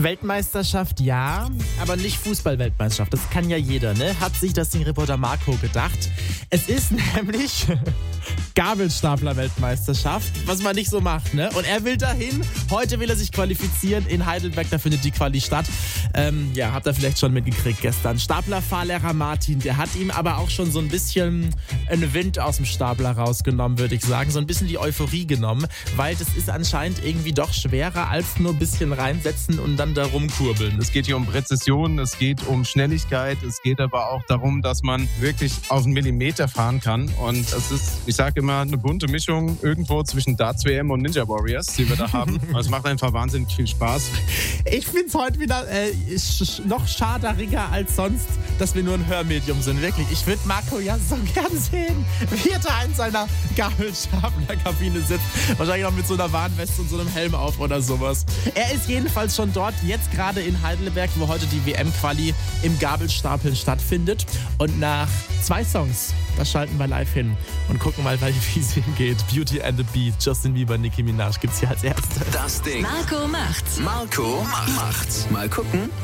Weltmeisterschaft ja, aber nicht Fußball-Weltmeisterschaft. Das kann ja jeder, ne? Hat sich das Ding-Reporter Marco gedacht. Es ist nämlich Gabelstapler-Weltmeisterschaft, was man nicht so macht, ne? Und er will dahin. Heute will er sich qualifizieren in Heidelberg, da findet die Quali statt. Habt ihr vielleicht schon mitgekriegt gestern. Staplerfahrlehrer Martin, der hat ihm aber auch schon so ein bisschen einen Wind aus dem Stapler rausgenommen, würde ich sagen. So ein bisschen die Euphorie genommen, weil das ist anscheinend irgendwie doch schwerer als nur ein bisschen reinsetzen und dann da rumkurbeln. Es geht hier um Präzision, es geht um Schnelligkeit, es geht aber auch darum, dass man wirklich auf einen Millimeter fahren kann. Und es ist, ich sage immer, eine bunte Mischung irgendwo zwischen Darts WM und Ninja Warriors, die wir da haben. Es macht einfach wahnsinnig viel Spaß. Ich finde es heute wieder noch schaderiger als sonst, dass wir nur ein Hörmedium sind. Wirklich, ich würde Marco ja so gern sehen, wie er da in seiner Gabelstaplerkabine sitzt. Wahrscheinlich noch mit so einer Warnweste und so einem Helm auf oder sowas. Er ist jedenfalls schon dort, jetzt gerade in Heidelberg, wo heute die WM-Quali im Gabelstapeln stattfindet. Und nach 2 Songs, da schalten wir live hin und gucken mal, wie es hingeht. Beauty and the Beat, Justin Bieber, Nicki Minaj gibt's hier als Erste. Das Ding. Marco macht's. Marco macht's. Mal gucken,